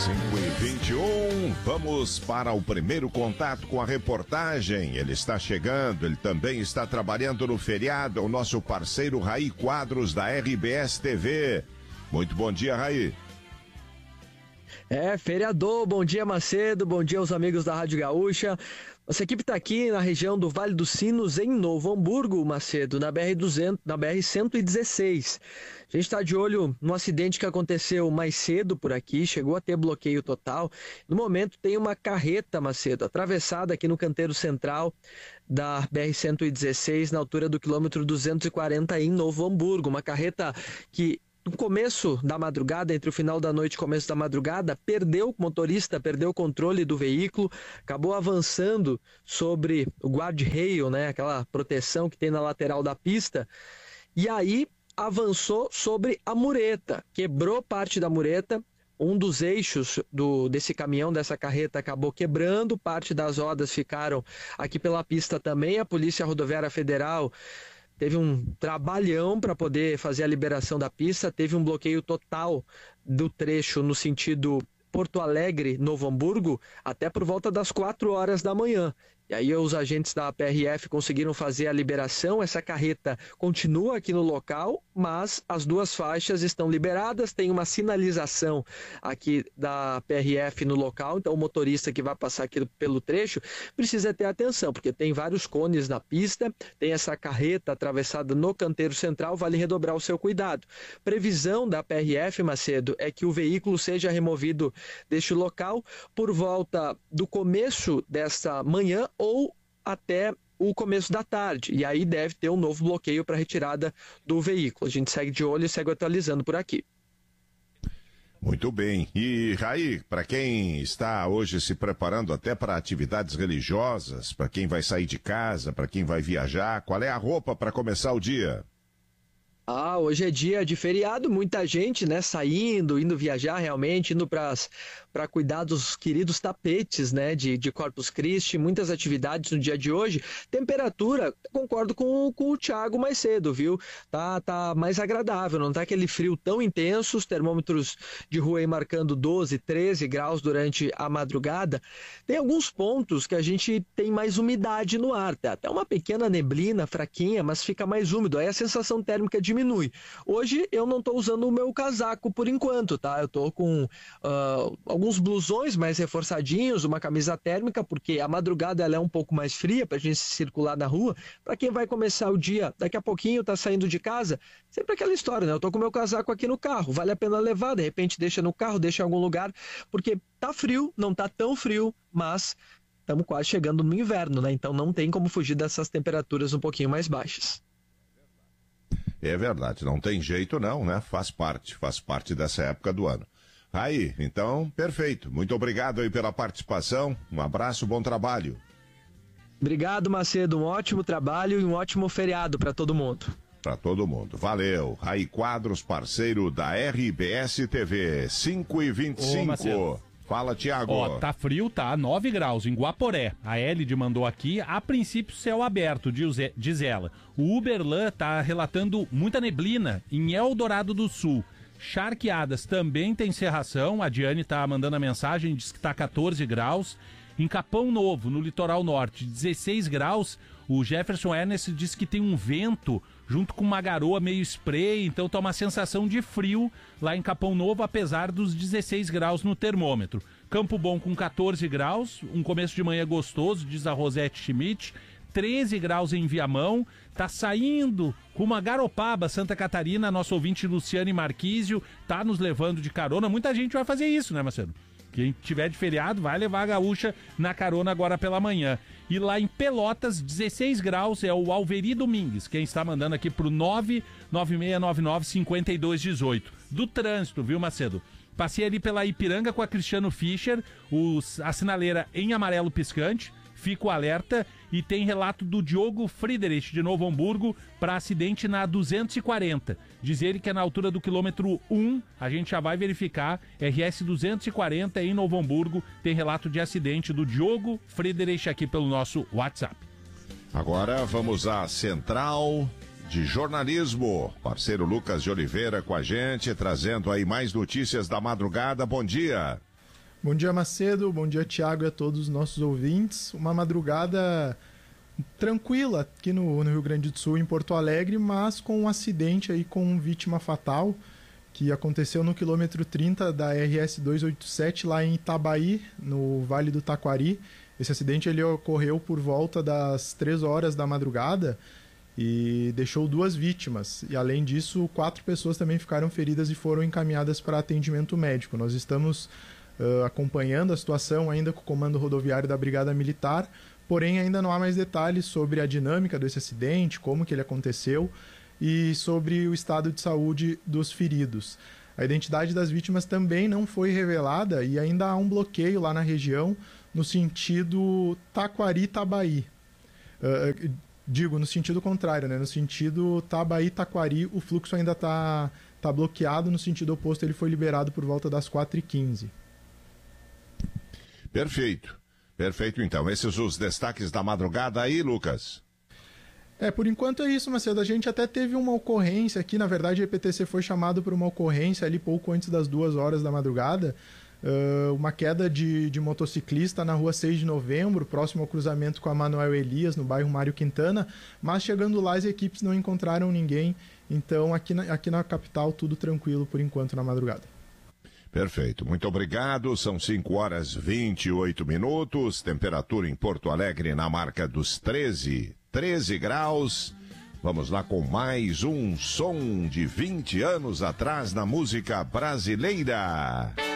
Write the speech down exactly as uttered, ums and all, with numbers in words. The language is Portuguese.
cinco e vinte e um, vamos para o primeiro contato com a reportagem. Ele está chegando, ele também está trabalhando no feriado, é o nosso parceiro Raí Quadros da R B S T V. Muito bom dia, Raí. É, feriador, bom dia Macedo, bom dia aos amigos da Rádio Gaúcha. Nossa equipe está aqui na região do Vale dos Sinos, em Novo Hamburgo, Macedo, na B R duzentos, na B R cento e dezesseis. A gente está de olho no acidente que aconteceu mais cedo por aqui, chegou a ter bloqueio total. No momento tem uma carreta, Macedo, atravessada aqui no canteiro central da B R cento e dezesseis, na altura do quilômetro duzentos e quarenta em Novo Hamburgo. Uma carreta que no começo da madrugada, entre o final da noite e começo da madrugada, perdeu o motorista, perdeu o controle do veículo, acabou avançando sobre o guardrail, né, aquela proteção que tem na lateral da pista, e aí avançou sobre a mureta, quebrou parte da mureta. Um dos eixos do, desse caminhão, dessa carreta, acabou quebrando, parte das rodas ficaram aqui pela pista também. A Polícia Rodoviária Federal teve um trabalhão para poder fazer a liberação da pista, teve um bloqueio total do trecho no sentido Porto Alegre, Novo Hamburgo, até por volta das quatro horas da manhã. E aí os agentes da P R F conseguiram fazer a liberação. Essa carreta continua aqui no local, mas as duas faixas estão liberadas. Tem uma sinalização aqui da P R F no local, então o motorista que vai passar aqui pelo trecho precisa ter atenção, porque tem vários cones na pista, tem essa carreta atravessada no canteiro central, vale redobrar o seu cuidado. Previsão da P R F, Macedo, é que o veículo seja removido deste local por volta do começo desta manhã ou até o começo da tarde, e aí deve ter um novo bloqueio para retirada do veículo. A gente segue de olho e segue atualizando por aqui. Muito bem. E, Raí, para quem está hoje se preparando até para atividades religiosas, para quem vai sair de casa, para quem vai viajar, qual é a roupa para começar o dia? Ah, hoje é dia de feriado, muita gente, né, saindo, indo viajar realmente, indo para cuidar dos queridos tapetes, né, de, de Corpus Christi, muitas atividades no dia de hoje. Temperatura, concordo com, com o Thiago mais cedo, viu? Tá, tá mais agradável, não tá aquele frio tão intenso, os termômetros de rua aí marcando doze, treze graus durante a madrugada. Tem alguns pontos que a gente tem mais umidade no ar, tá? Até uma pequena neblina fraquinha, mas fica mais úmido, aí a sensação térmica diminui. Hoje eu não estou usando o meu casaco por enquanto, tá? Eu estou com uh, alguns blusões mais reforçadinhos, uma camisa térmica, porque a madrugada ela é um pouco mais fria para a gente circular na rua. Para quem vai começar o dia, daqui a pouquinho tá saindo de casa, sempre aquela história, né? Eu tô com o meu casaco aqui no carro, vale a pena levar, de repente deixa no carro, deixa em algum lugar, porque tá frio, não tá tão frio, mas estamos quase chegando no inverno, né? Então não tem como fugir dessas temperaturas um pouquinho mais baixas. É verdade, não tem jeito não, né? Faz parte, faz parte dessa época do ano. Aí, então, perfeito. Muito obrigado aí pela participação. Um abraço, bom trabalho. Obrigado, Macedo. Um ótimo trabalho e um ótimo feriado para todo mundo. Para todo mundo. Valeu. Raí Quadros, parceiro da R B S T V. cinco e vinte e cinco. Fala, Thiago. Ó, tá frio, tá? nove graus em Guaporé. A Elide mandou aqui, a princípio céu aberto, diz ela. O Uberlan tá relatando muita neblina em Eldorado do Sul. Charqueadas também tem cerração. A Diane tá mandando a mensagem, diz que tá catorze graus. Em Capão Novo, no litoral norte, dezesseis graus. O Jefferson Ernest diz que tem um vento junto com uma garoa meio spray, então tá uma sensação de frio lá em Capão Novo, apesar dos dezesseis graus no termômetro. Campo Bom com catorze graus, um começo de manhã gostoso, diz a Rosete Schmidt. treze graus em Viamão, tá saindo com uma Garopaba, Santa Catarina. Nosso ouvinte Luciane Marquísio tá nos levando de carona. Muita gente vai fazer isso, né, Marcelo? Quem tiver de feriado vai levar a gaúcha na carona agora pela manhã. E lá em Pelotas, dezesseis graus, é o Alveri Domingues, quem está mandando aqui pro nove nove seis nove nove cinco dois um oito. Do trânsito, viu, Macedo? Passei ali pela Ipiranga com a Cristiano Fischer, os, a sinaleira em amarelo piscante. Fica o alerta e tem relato do Diogo Friedrich de Novo Hamburgo para acidente na duzentos e quarenta. Diz ele que é na altura do quilômetro um, a gente já vai verificar, R S duzentos e quarenta em Novo Hamburgo, tem relato de acidente do Diogo Friedrich aqui pelo nosso WhatsApp. Agora vamos à Central de Jornalismo, parceiro Lucas de Oliveira com a gente, trazendo aí mais notícias da madrugada. Bom dia. Bom dia, Macedo. Bom dia, Thiago, e a todos os nossos ouvintes. Uma madrugada tranquila aqui no, no Rio Grande do Sul, em Porto Alegre, mas com um acidente aí com vítima fatal que aconteceu no quilômetro trinta da R S duzentos e oitenta e sete, lá em Itabaí, no Vale do Taquari. Esse acidente ele ocorreu por volta das três horas da madrugada e deixou duas vítimas. E, além disso, quatro pessoas também ficaram feridas e foram encaminhadas para atendimento médico. Nós estamos uh, acompanhando a situação ainda com o Comando Rodoviário da Brigada Militar, porém ainda não há mais detalhes sobre a dinâmica desse acidente, como que ele aconteceu e sobre o estado de saúde dos feridos. A identidade das vítimas também não foi revelada e ainda há um bloqueio lá na região no sentido Taquari-Tabaí. Uh, digo, no sentido contrário, né? No sentido Tabaí-Taquari, o fluxo ainda está tá bloqueado, no sentido oposto ele foi liberado por volta das quatro e quinze. Perfeito. Perfeito, então. Esses os destaques da madrugada aí, Lucas. É, por enquanto é isso, Macedo. A gente até teve uma ocorrência aqui, na verdade a E P T C foi chamado por uma ocorrência ali pouco antes das duas horas da madrugada, uh, uma queda de, de motociclista na rua seis de novembro, próximo ao cruzamento com a Manuel Elias, no bairro Mário Quintana, mas chegando lá as equipes não encontraram ninguém, então aqui na, aqui na capital tudo tranquilo por enquanto na madrugada. Perfeito, muito obrigado. São cinco horas e vinte e oito minutos, temperatura em Porto Alegre na marca dos treze graus. Vamos lá com mais um som de vinte anos atrás na música brasileira.